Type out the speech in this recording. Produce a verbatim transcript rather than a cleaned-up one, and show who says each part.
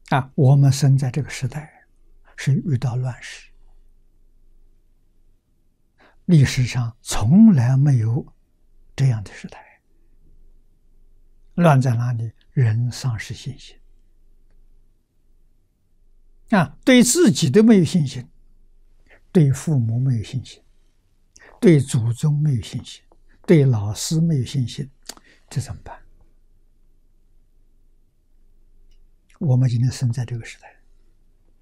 Speaker 1: 啊，我们生在这个时代，是遇到乱世，历史上从来没有这样的时代。乱在哪里？人丧失信心啊，对自己都没有信心，对父母没有信心，对祖宗没有信心，对老师没有信心，这怎么办？我们今天生在这个时代。